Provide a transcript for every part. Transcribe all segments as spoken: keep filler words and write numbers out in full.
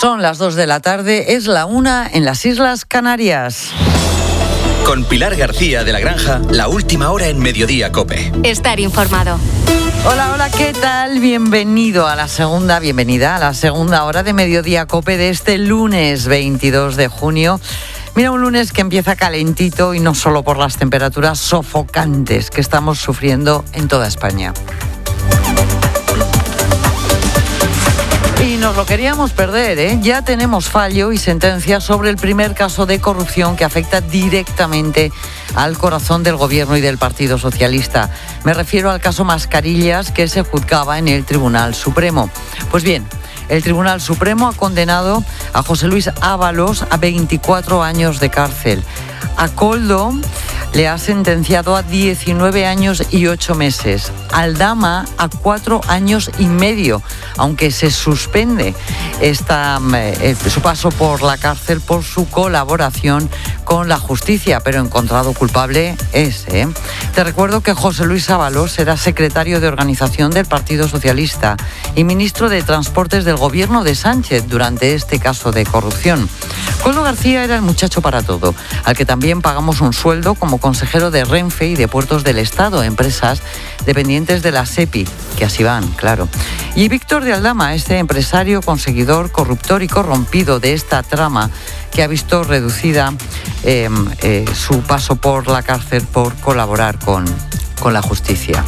Son las dos de la tarde, es la una en las Islas Canarias. Con Pilar García de la Granja, la última hora en Mediodía COPE. Estar informado. Hola, hola, ¿qué tal? Bienvenido a la segunda, bienvenida a la segunda hora de Mediodía COPE de este lunes veintidós de junio. Mira, un lunes que empieza calentito y no solo por las temperaturas sofocantes que estamos sufriendo en toda España. Y nos lo queríamos perder, ¿eh? Ya tenemos fallo y sentencia sobre el primer caso de corrupción que afecta directamente al corazón del Gobierno y del Partido Socialista. Me refiero al caso Mascarillas que se juzgaba en el Tribunal Supremo. Pues bien, el Tribunal Supremo ha condenado a José Luis Ábalos a veinticuatro años de cárcel. A Koldo le ha sentenciado a diecinueve años y ocho meses. Aldama a cuatro años y medio, aunque se suspende esta, eh, su paso por la cárcel por su colaboración con la justicia, pero encontrado culpable es. ¿eh? Te recuerdo que José Luis Ábalos era secretario de organización del Partido Socialista y ministro de Transportes del Gobierno de Sánchez durante este caso de corrupción. Koldo García era el muchacho para todo, al que también pagamos un sueldo como consejero de Renfe y de Puertos del Estado, empresas dependientes de la SEPI, que así van, claro. Y Víctor de Aldama, este empresario, conseguidor, corruptor y corrompido de esta trama, que ha visto reducida eh, eh, su paso por la cárcel por colaborar con, con la justicia.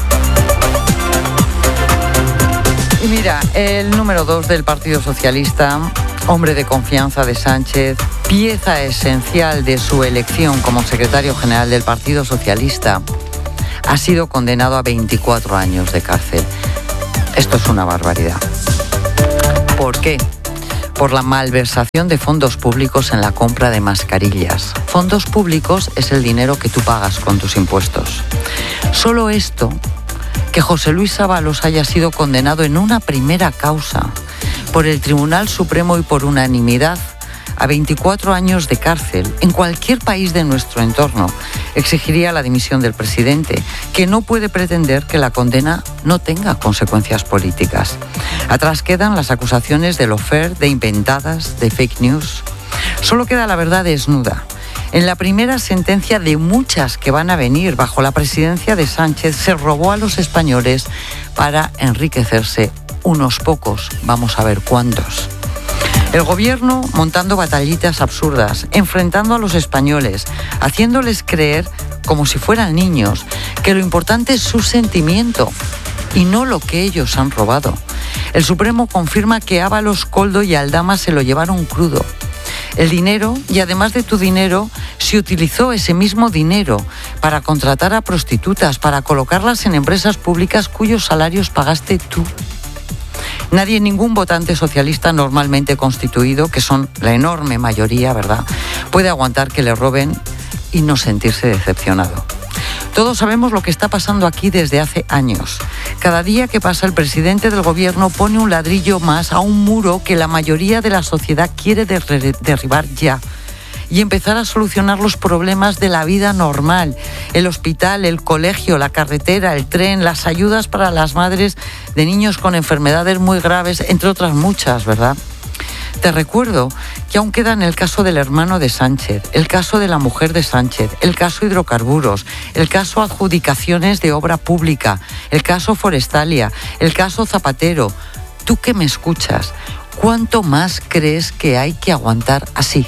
Y mira, el número dos del Partido Socialista, hombre de confianza de Sánchez, pieza esencial de su elección como secretario general del Partido Socialista, ha sido condenado a veinticuatro años de cárcel. Esto es una barbaridad. ¿Por qué? Por la malversación de fondos públicos en la compra de mascarillas. Fondos públicos es el dinero que tú pagas con tus impuestos. Solo esto, que José Luis Ábalos haya sido condenado en una primera causa por el Tribunal Supremo y por unanimidad a veinticuatro años de cárcel en cualquier país de nuestro entorno, exigiría la dimisión del presidente, que no puede pretender que la condena no tenga consecuencias políticas. Atrás quedan las acusaciones de lawfare, de inventadas, de fake news. Solo queda la verdad desnuda. En la primera sentencia de muchas que van a venir bajo la presidencia de Sánchez, se robó a los españoles para enriquecerse unos pocos, vamos a ver cuántos. El gobierno montando batallitas absurdas, enfrentando a los españoles, haciéndoles creer, como si fueran niños, que lo importante es su sentimiento y no lo que ellos han robado. El Supremo confirma que Ábalos, Koldo y Aldama se lo llevaron crudo. El dinero, y además de tu dinero, se utilizó ese mismo dinero para contratar a prostitutas, para colocarlas en empresas públicas cuyos salarios pagaste tú. Nadie, ningún votante socialista normalmente constituido, que son la enorme mayoría, ¿verdad?, puede aguantar que le roben y no sentirse decepcionado. Todos sabemos lo que está pasando aquí desde hace años. Cada día que pasa, el presidente del gobierno pone un ladrillo más a un muro que la mayoría de la sociedad quiere derribar ya y empezar a solucionar los problemas de la vida normal. El hospital, el colegio, la carretera, el tren, las ayudas para las madres de niños con enfermedades muy graves, entre otras muchas, ¿verdad? Te recuerdo que aún quedan el caso del hermano de Sánchez, el caso de la mujer de Sánchez, el caso hidrocarburos, el caso adjudicaciones de obra pública, el caso Forestalia, el caso Zapatero. Tú que me escuchas, ¿cuánto más crees que hay que aguantar así?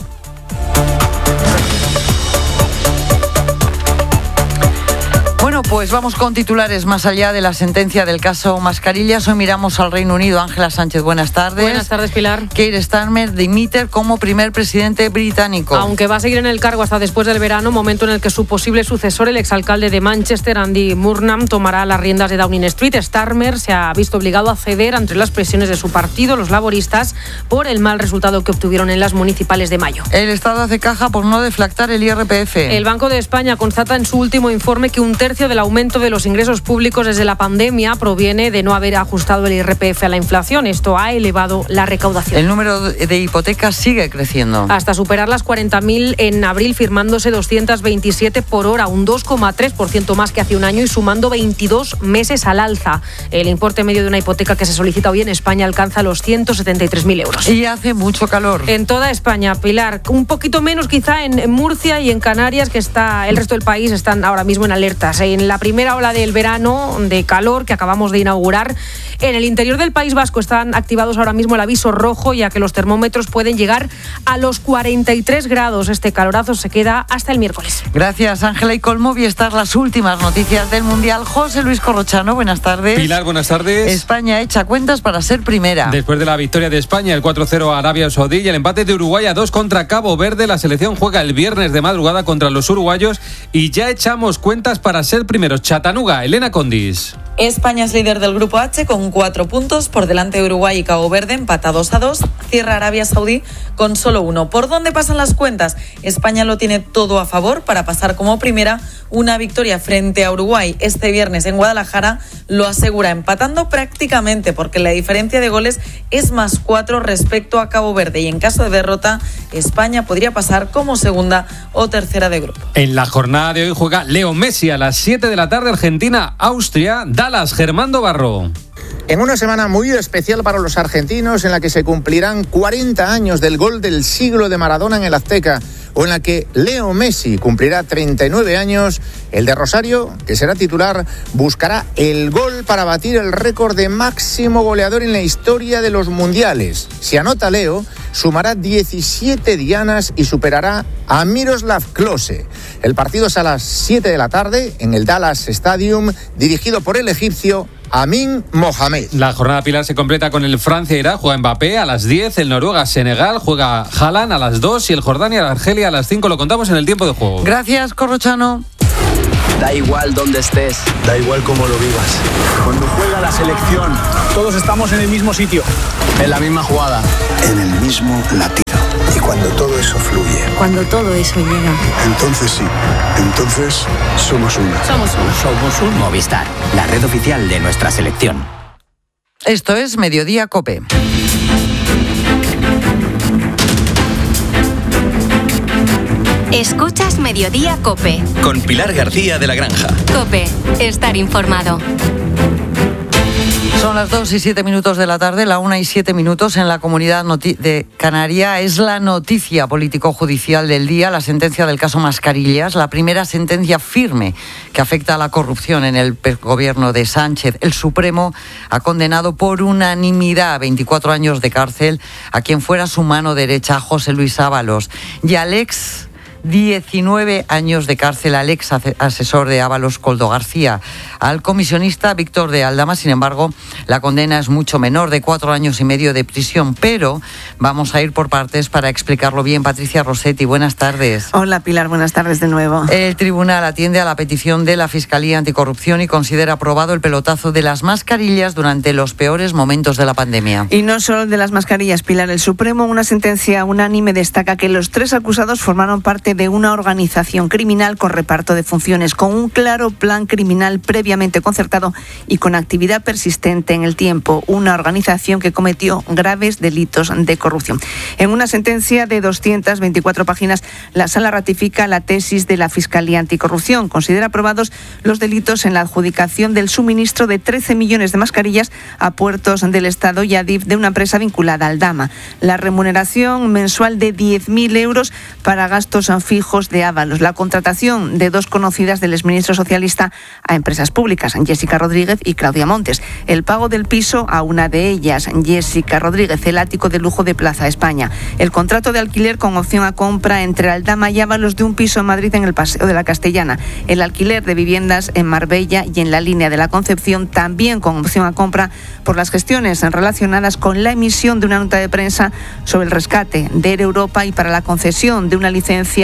Bueno, pues vamos con titulares más allá de la sentencia del caso Mascarillas. Hoy miramos al Reino Unido. Ángela Sánchez, buenas tardes. Buenas tardes, Pilar. Keir Starmer dimite como primer presidente británico. Aunque va a seguir en el cargo hasta después del verano, momento en el que su posible sucesor, el exalcalde de Manchester, Andy Burnham, tomará las riendas de Downing Street. Starmer se ha visto obligado a ceder ante las presiones de su partido, los laboristas, por el mal resultado que obtuvieron en las municipales de mayo. El Estado hace caja por no deflactar el I R P F. El Banco de España constata en su último informe que un tercio de la aumento de los ingresos públicos desde la pandemia proviene de no haber ajustado el I R P F a la inflación. Esto ha elevado la recaudación. El número de hipotecas sigue creciendo. Hasta superar las cuarenta mil en abril, firmándose doscientos veintisiete por hora, un dos coma tres por ciento más que hace un año y sumando veintidós meses al alza. El importe medio de una hipoteca que se solicita hoy en España alcanza los ciento setenta y tres mil euros. Y hace mucho calor. En toda España, Pilar. Un poquito menos quizá en, en Murcia y en Canarias, que está el resto del país están ahora mismo en alertas. En la primera ola del verano de calor que acabamos de inaugurar, en el interior del País Vasco están activados ahora mismo el aviso rojo, ya que los termómetros pueden llegar a los cuarenta y tres grados. Este calorazo se queda hasta el miércoles. Gracias, Ángela y Colmo. Y estas las últimas noticias del Mundial. José Luis Corrochano, buenas tardes. Pilar, buenas tardes. España echa cuentas para ser primera. Después de la victoria de España, el cuatro cero a Arabia Saudí y el empate de Uruguay a dos contra Cabo Verde, la selección juega el viernes de madrugada contra los uruguayos y ya echamos cuentas para ser primeros. Chattanooga, Elena Condis. España es líder del Grupo H con cuatro puntos, por delante de Uruguay y Cabo Verde, empatados a dos. Cierra Arabia Saudí con solo uno. ¿Por dónde pasan las cuentas? España lo tiene todo a favor para pasar como primera. Una victoria frente a Uruguay este viernes en Guadalajara lo asegura, empatando prácticamente porque la diferencia de goles es más cuatro respecto a Cabo Verde, y en caso de derrota España podría pasar como segunda o tercera de grupo. En la jornada de hoy juega Leo Messi a las siete de la tarde, Argentina, Austria, Dallas, Germán Barro. En una semana muy especial para los argentinos, en la que se cumplirán cuarenta años del gol del siglo de Maradona en el Azteca, o en la que Leo Messi cumplirá treinta y nueve años, el de Rosario, que será titular, buscará el gol para batir el récord de máximo goleador en la historia de los mundiales. Si anota Leo, sumará diecisiete dianas y superará a Miroslav Klose. El partido es a las siete de la tarde en el Dallas Stadium, dirigido por el egipcio Amin Mohamed. La jornada, Pilar, se completa con el Francia-Irak, juega Mbappé a las diez, el Noruega-Senegal, juega Haaland a las dos y el Jordania-Argelia a las cinco. Lo contamos en el tiempo de juego. Gracias, Corrochano. Da igual dónde estés, da igual cómo lo vivas. Cuando juega la selección, todos estamos en el mismo sitio, en la misma jugada, en el mismo latido. Y cuando todo eso fluye, cuando todo eso llega, entonces sí, entonces somos uno. Somos uno. Somos un Movistar, la red oficial de nuestra selección. Esto es Mediodía COPE. Escuchas Mediodía COPE. Con Pilar García de la Granja. COPE, estar informado. Son las dos y siete minutos de la tarde, la una y siete minutos en la Comunidad noti- de Canaria. Es la noticia político-judicial del día, la sentencia del caso Mascarillas, la primera sentencia firme que afecta a la corrupción en el gobierno de Sánchez. El Supremo ha condenado por unanimidad a veinticuatro años de cárcel a quien fuera su mano derecha, José Luis Ábalos, y al ex diecinueve años de cárcel al ex asesor de Ábalos, Koldo García. Al comisionista Víctor de Aldama, sin embargo, la condena es mucho menor, de cuatro años y medio de prisión. Pero vamos a ir por partes para explicarlo bien. Patricia Rossetti, buenas tardes. Hola, Pilar, buenas tardes de nuevo. El tribunal atiende a la petición de la Fiscalía Anticorrupción y considera aprobado el pelotazo de las mascarillas durante los peores momentos de la pandemia. Y no solo de las mascarillas, Pilar. El Supremo, una sentencia unánime, destaca que los tres acusados formaron parte de una organización criminal con reparto de funciones, con un claro plan criminal previamente concertado y con actividad persistente en el tiempo. Una organización que cometió graves delitos de corrupción. En una sentencia de doscientas veinticuatro páginas, la Sala ratifica la tesis de la Fiscalía Anticorrupción. Considera aprobados los delitos en la adjudicación del suministro de trece millones de mascarillas a puertos del Estado y a D I F de una empresa vinculada al Aldama. La remuneración mensual de diez mil euros para gastos fijos de Ábalos. La contratación de dos conocidas del exministro socialista a empresas públicas, Jessica Rodríguez y Claudia Montes. El pago del piso a una de ellas, Jessica Rodríguez, el ático de lujo de Plaza España. El contrato de alquiler con opción a compra entre Aldama y Ábalos de un piso en Madrid en el Paseo de la Castellana. El alquiler de viviendas en Marbella y en la línea de la Concepción, también con opción a compra, por las gestiones relacionadas con la emisión de una nota de prensa sobre el rescate de Air Europa y para la concesión de una licencia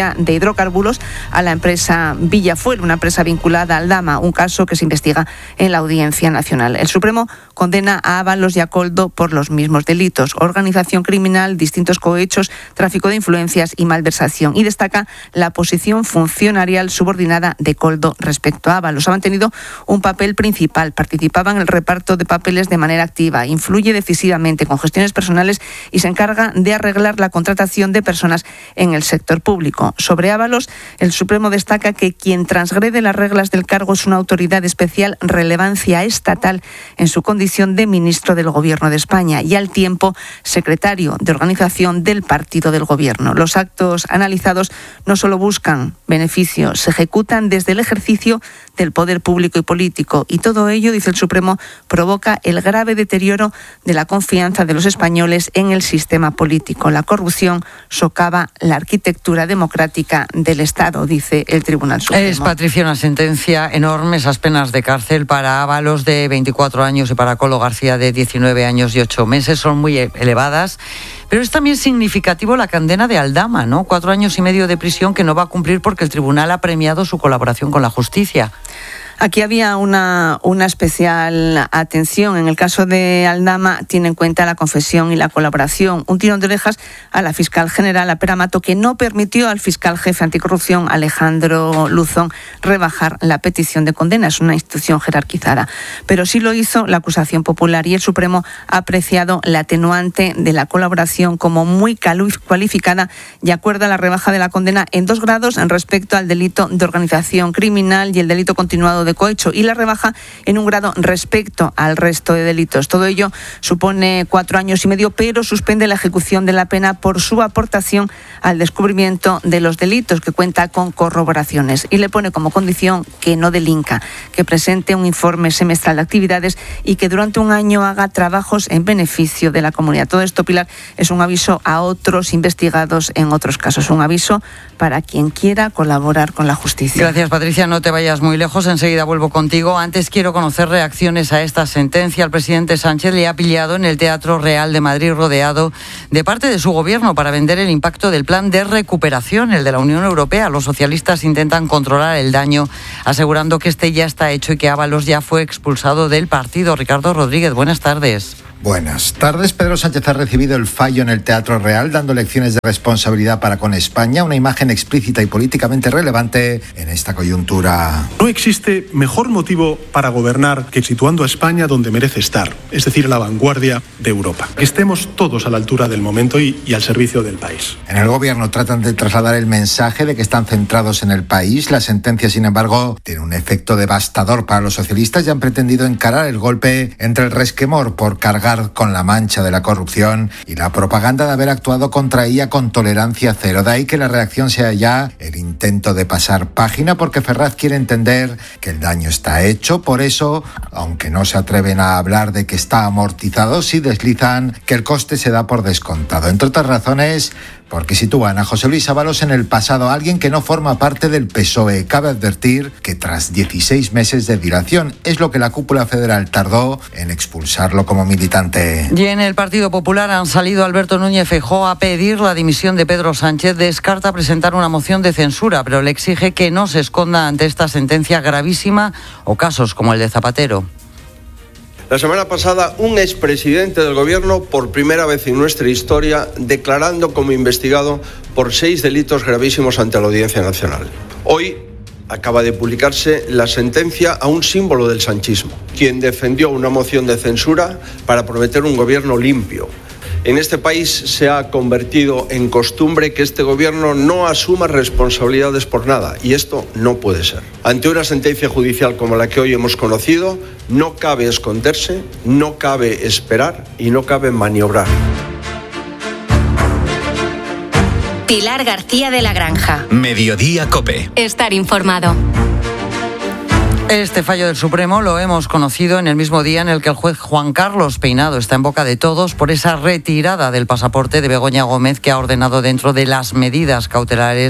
venta de hidrocarburos a la empresa Villafuel, una empresa vinculada a Aldama, un caso que se investiga en la Audiencia Nacional. El Supremo condena a Ábalos y a Koldo por los mismos delitos: organización criminal, distintos cohechos, tráfico de influencias y malversación. Y destaca la posición funcionarial subordinada de Koldo respecto a Ábalos. Ha mantenido un papel principal, participaba en el reparto de papeles de manera activa, influye decisivamente con gestiones personales y se encarga de arreglar la contratación de personas en el sector público. Sobre Ábalos, el Supremo destaca que quien transgrede las reglas del cargo es una autoridad de especial relevancia estatal en su condición de ministro del Gobierno de España y al tiempo secretario de organización del partido del Gobierno. Los actos analizados no solo buscan beneficios, se ejecutan desde el ejercicio del poder público y político, y todo ello, dice el Supremo, provoca el grave deterioro de la confianza de los españoles en el sistema político. La corrupción socava la arquitectura democrática del Estado, dice el Tribunal Supremo. Es, Patricia, una sentencia enorme, esas penas de cárcel para Ábalos de veinticuatro años y para Koldo García de diecinueve años y ocho meses, son muy elevadas. Pero es también significativo la condena de Aldama, ¿no? Cuatro años y medio de prisión que no va a cumplir porque el tribunal ha premiado su colaboración con la justicia. Aquí había una, una especial atención. En el caso de Aldama tiene en cuenta la confesión y la colaboración. Un tirón de orejas a la fiscal general, a Pere Mato, que no permitió al fiscal jefe anticorrupción, Alejandro Luzón, rebajar la petición de condena. Es una institución jerarquizada. Pero sí lo hizo la acusación popular, y el Supremo ha apreciado la atenuante de la colaboración como muy cualificada y acuerda la rebaja de la condena en dos grados en respecto al delito de organización criminal y el delito continuado de de cohecho, y la rebaja en un grado respecto al resto de delitos. Todo ello supone cuatro años y medio, pero suspende la ejecución de la pena por su aportación al descubrimiento de los delitos, que cuenta con corroboraciones, y le pone como condición que no delinca, que presente un informe semestral de actividades y que durante un año haga trabajos en beneficio de la comunidad. Todo esto, Pilar, es un aviso a otros investigados en otros casos, un aviso para quien quiera colaborar con la justicia. Gracias, Patricia. No te vayas muy lejos, enseguida vuelvo contigo. Antes quiero conocer reacciones a esta sentencia. El presidente Sánchez le ha pillado en el Teatro Real de Madrid, rodeado de parte de su gobierno para vender el impacto del plan de recuperación, el de la Unión Europea. Los socialistas intentan controlar el daño, asegurando que este ya está hecho y que Ábalos ya fue expulsado del partido. Ricardo Rodríguez, buenas tardes. Buenas tardes. Pedro Sánchez ha recibido el fallo en el Teatro Real, dando lecciones de responsabilidad para con España, una imagen explícita y políticamente relevante en esta coyuntura. No existe mejor motivo para gobernar que situando a España donde merece estar, es decir, a la vanguardia de Europa. Que estemos todos a la altura del momento y, y al servicio del país. En el gobierno tratan de trasladar el mensaje de que están centrados en el país. La sentencia, sin embargo, tiene un efecto devastador para los socialistas y han pretendido encarar el golpe entre el resquemor por cargar con la mancha de la corrupción y la propaganda de haber actuado contra ella con tolerancia cero. De ahí que la reacción sea ya el intento de pasar página, porque Ferraz quiere entender que el daño está hecho. Por eso, aunque no se atreven a hablar de que está amortizado, sí deslizan que el coste se da por descontado. Entre otras razones, porque sitúan a José Luis Ábalos en el pasado, alguien que no forma parte del P S O E. Cabe advertir que tras dieciséis meses de dilación es lo que la cúpula federal tardó en expulsarlo como militante. Y en el Partido Popular han salido Alberto Núñez Feijóo a pedir la dimisión de Pedro Sánchez. Descarta presentar una moción de censura, pero le exige que no se esconda ante esta sentencia gravísima o casos como el de Zapatero. La semana pasada, un expresidente del gobierno, por primera vez en nuestra historia, declarando como investigado por seis delitos gravísimos ante la Audiencia Nacional. Hoy acaba de publicarse la sentencia a un símbolo del sanchismo, quien defendió una moción de censura para prometer un gobierno limpio. En este país se ha convertido en costumbre que este gobierno no asuma responsabilidades por nada, y esto no puede ser. Ante una sentencia judicial como la que hoy hemos conocido, no cabe esconderse, no cabe esperar y no cabe maniobrar. Pilar García de la Granja. Mediodía COPE. Estar informado. Este fallo del Supremo lo hemos conocido en el mismo día en el que el juez Juan Carlos Peinado está en boca de todos por esa retirada del pasaporte de Begoña Gómez, que ha ordenado dentro de las medidas cautelares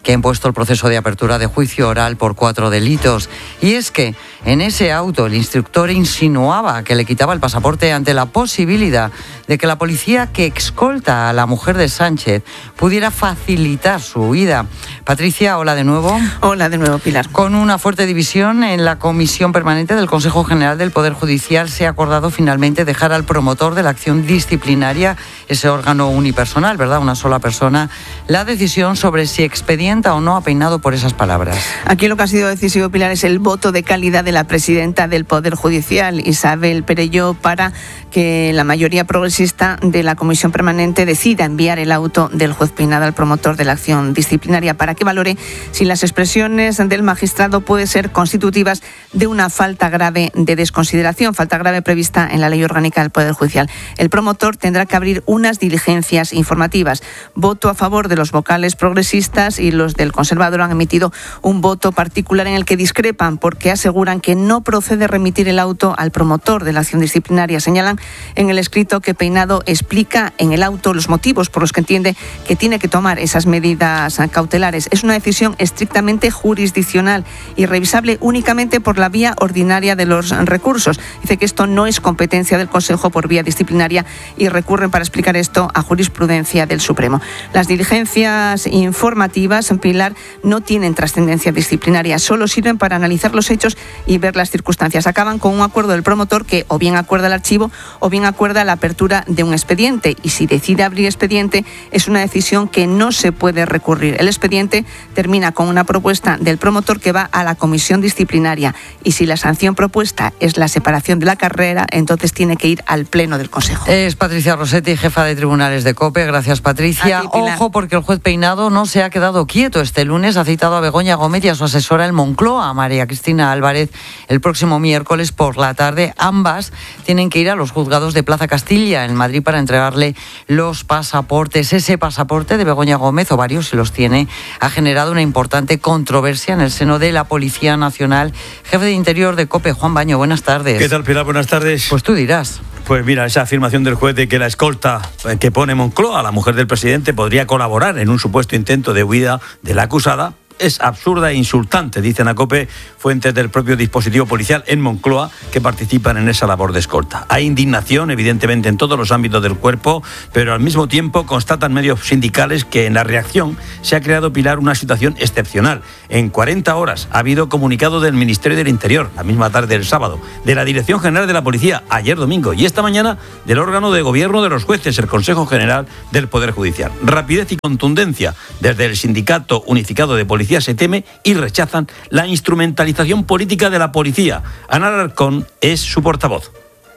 que ha impuesto el proceso de apertura de juicio oral por cuatro delitos. Y es que en ese auto el instructor insinuaba que le quitaba el pasaporte ante la posibilidad de que la policía que escolta a la mujer de Sánchez pudiera facilitar su huida. Patricia, hola de nuevo. Hola de nuevo, Pilar. Con una fuerte división en la Comisión Permanente del Consejo General del Poder Judicial se ha acordado finalmente dejar al promotor de la acción disciplinaria, ese órgano unipersonal, ¿verdad? Una sola persona, la decisión sobre si expedienta o no a Peinado por esas palabras. Aquí lo que ha sido decisivo, Pilar, es el voto de calidad de la presidenta del Poder Judicial, Isabel Perelló, para que la mayoría progresista de la Comisión Permanente decida enviar el auto del juez Peinado al promotor de la acción disciplinaria para que valore si las expresiones del magistrado pueden ser constitutivas de una falta grave de desconsideración, falta grave prevista en la Ley Orgánica del Poder Judicial. El promotor tendrá que abrir unas diligencias informativas. Voto a favor de los vocales progresistas y los del Conservador han emitido un voto particular en el que discrepan porque aseguran que no procede remitir el auto al promotor de la acción disciplinaria. Señalan en el escrito que Peinado explica en el auto los motivos por los que entiende que tiene que tomar esas medidas cautelares. Es una decisión estrictamente jurisdiccional y revisable únicamente por la vía ordinaria de los recursos. Dice que esto no es competencia del Consejo por vía disciplinaria y recurren para explicar esto a jurisprudencia del Supremo. Las diligencias informativas, en Pilar, no tienen trascendencia disciplinaria, solo sirven para analizar los hechos y ver las circunstancias. Acaban con un acuerdo del promotor que o bien acuerda el archivo o bien acuerda la apertura de un expediente, y si decide abrir expediente es una decisión que no se puede recurrir. El expediente termina con una propuesta del promotor que va a la comisión disciplinaria, y si la sanción propuesta es la separación de la carrera, entonces tiene que ir al pleno del Consejo. Es Patricia Rossetti, jefa de tribunales de COPE. Gracias, Patricia. A ti, Pilar. Ojo, porque el juez Peinado no se ha quedado quieto. Este lunes ha citado a Begoña Gómez y a su asesora en Moncloa, a María Cristina Álvarez, el próximo miércoles por la tarde. Ambas tienen que ir a los juzgados de Plaza Castilla en Madrid para entregarle los pasaportes. Ese pasaporte de Begoña Gómez, o varios si los tiene, ha generado una importante controversia en el seno de la Policía Nacional. Jefe de Interior de COPE, Juan Baño, buenas tardes. ¿Qué tal, Pilar? Buenas tardes. Pues tú dirás. Pues mira, esa afirmación del juez de que la escolta que pone Moncloa, la mujer del presidente, podría colaborar en un supuesto intento de huida de la acusada, es absurda e insultante, dicen a COPE fuentes del propio dispositivo policial en Moncloa que participan en esa labor de escolta. Hay indignación, evidentemente, en todos los ámbitos del cuerpo, pero al mismo tiempo constatan medios sindicales que en la reacción se ha creado, Pilar, una situación excepcional. En cuarenta horas ha habido comunicado del Ministerio del Interior, la misma tarde del sábado, de la Dirección General de la Policía, ayer domingo, y esta mañana del órgano de gobierno de los jueces, el Consejo General del Poder Judicial. Rapidez y contundencia desde el Sindicato Unificado de Policía se teme y rechazan la instrumentalización política de la policía. Ana Alarcón es su portavoz.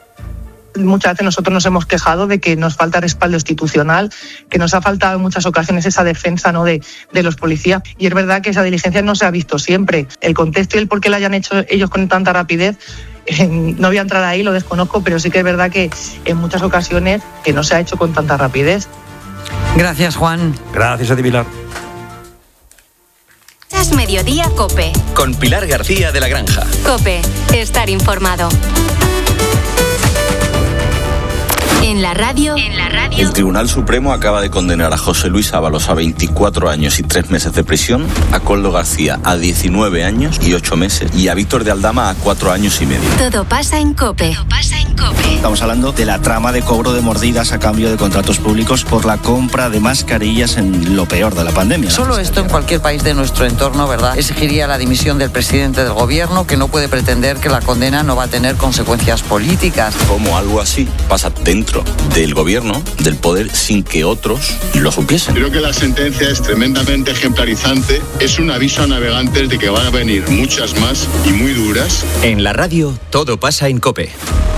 Muchas veces nosotros nos hemos quejado de que nos falta respaldo institucional, que nos ha faltado en muchas ocasiones esa defensa, ¿no?, de, de los policías. Y es verdad que esa diligencia no se ha visto siempre. El contexto y el por qué la hayan hecho ellos con tanta rapidez, eh, no voy a entrar ahí, lo desconozco, pero sí que es verdad que en muchas ocasiones que no se ha hecho con tanta rapidez. Gracias, Juan. Gracias a ti, Pilar. Es Mediodía COPE. Con Pilar García de la Granja. COPE. Estar informado. En la radio. En la radio. El Tribunal Supremo acaba de condenar a José Luis Ábalos a veinticuatro años y tres meses de prisión, a Koldo García a diecinueve años y ocho meses y a Víctor de Aldama a cuatro años y medio. Todo pasa en COPE. Todo pasa en COPE. Estamos hablando de la trama de cobro de mordidas a cambio de contratos públicos por la compra de mascarillas en lo peor de la pandemia. Solo esto en cualquier país de nuestro entorno, ¿verdad?, exigiría la dimisión del presidente del gobierno, que no puede pretender que la condena no va a tener consecuencias políticas. Como algo así pasa dentro del gobierno, del poder, sin que otros lo supiesen. Creo que la sentencia es tremendamente ejemplarizante. Es un aviso a navegantes de que van a venir muchas más y muy duras. En la radio, todo pasa en COPE.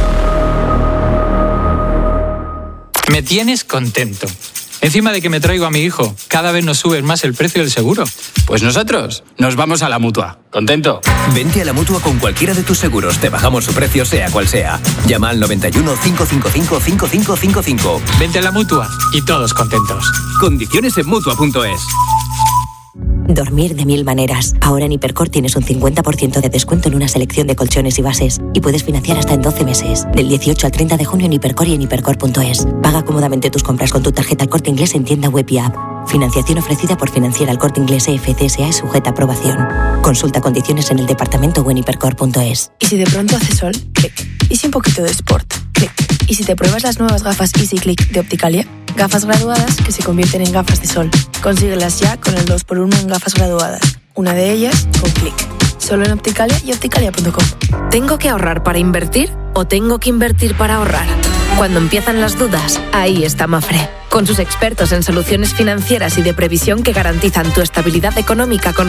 Me tienes contento. Encima de que me traigo a mi hijo, cada vez nos sube más el precio del seguro. Pues nosotros nos vamos a la Mutua. ¿Contento? Vente a la Mutua con cualquiera de tus seguros. Te bajamos su precio, sea cual sea. Llama al noventa y uno, cinco cinco cinco, cinco cinco cinco cinco. Vente a la Mutua y todos contentos. Condiciones en Mutua punto es. Dormir de mil maneras. Ahora en Hipercor tienes un cincuenta por ciento de descuento en una selección de colchones y bases. Y puedes financiar hasta en doce meses. Del dieciocho al treinta de junio en Hipercor y en hipercor punto es. Paga cómodamente tus compras con tu tarjeta Corte Inglés en tienda web y app. Financiación ofrecida por Financiera El Corte Inglés E F C S A y sujeta a aprobación. Consulta condiciones en el departamento o en hipercor punto es. ¿Y si de pronto hace sol? Clic. ¿Y si un poquito de sport? Clic. ¿Y si te pruebas las nuevas gafas Easy Click de Opticalia? Gafas graduadas que se convierten en gafas de sol. Consíguelas ya con el dos por uno en gafas graduadas. Una de ellas con Clic. Solo en Opticalia y opticalia punto com. ¿Tengo que ahorrar para invertir o tengo que invertir para ahorrar? Cuando empiezan las dudas, ahí está Mafre. Con sus expertos en soluciones financieras y de previsión que garantizan tu estabilidad económica con